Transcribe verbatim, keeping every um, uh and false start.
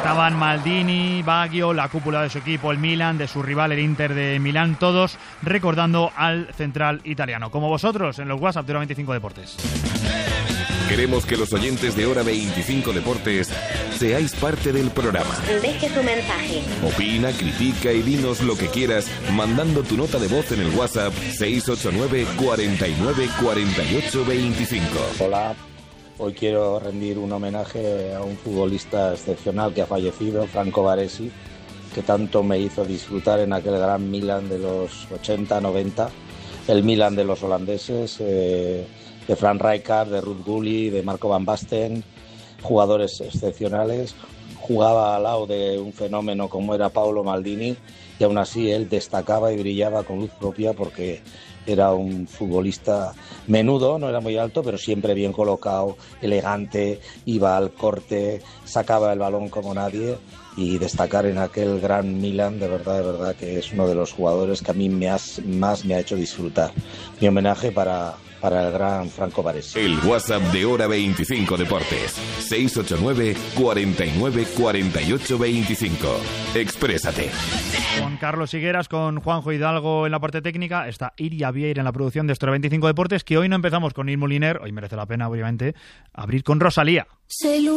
estaban Maldini, Baggio, la cúpula de su equipo, el Milan, de su rival, el Inter de Milán, todos recordando al central italiano. Como vosotros, en los WhatsApp de Hora veinticinco Deportes. Queremos que los oyentes de Hora veinticinco Deportes seáis parte del programa. Deje su mensaje. Opina, critica y dinos lo que quieras mandando tu nota de voz en el WhatsApp seis ocho nueve, cuarenta y nueve, cuarenta y ocho, veinticinco. Hola, hoy quiero rendir un homenaje a un futbolista excepcional que ha fallecido, Franco Baresi, que tanto me hizo disfrutar en aquel gran Milan de los ochenta noventa, el Milan de los holandeses, eh, de Frank Rijkaard, de Ruud Gullit, de Marco van Basten, jugadores excepcionales. Jugaba al lado de un fenómeno como era Paolo Maldini y aún así él destacaba y brillaba con luz propia porque era un futbolista menudo, no era muy alto, pero siempre bien colocado, elegante, iba al corte, sacaba el balón como nadie, y destacar en aquel gran Milan, de verdad, de verdad que es uno de los jugadores que a mí me has, más me ha hecho disfrutar. Mi homenaje para, para el gran Franco Baresi. El WhatsApp de Hora veinticinco Deportes, seis ocho nueve, cuarenta y nueve, cuarenta y ocho, veinticinco. Exprésate. Con Carlos Higueras, con Juanjo Hidalgo en la parte técnica, está Iria Vieira en la producción de Hora veinticinco Deportes, que hoy no empezamos con Il Moliner, hoy merece la pena, obviamente, abrir con Rosalía.